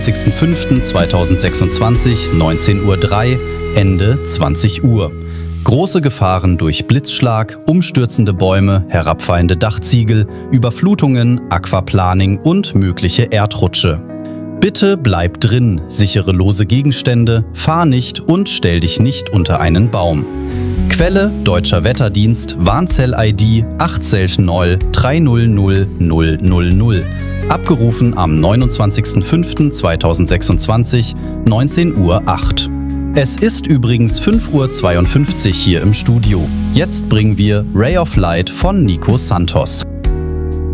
29.05.2026, 19:03 Uhr, Ende 20 Uhr. Große Gefahren durch Blitzschlag, umstürzende Bäume, herabfallende Dachziegel, Überflutungen, Aquaplaning und mögliche Erdrutsche. Bitte bleib drin, sichere lose Gegenstände, fahr nicht und stell dich nicht unter einen Baum. Quelle: Deutscher Wetterdienst, Warnzell-ID 8 Abgerufen am 29.05.2026, 19:08 Uhr. Es ist übrigens 5:52 Uhr hier im Studio. Jetzt bringen wir Ray of Light von Nico Santos.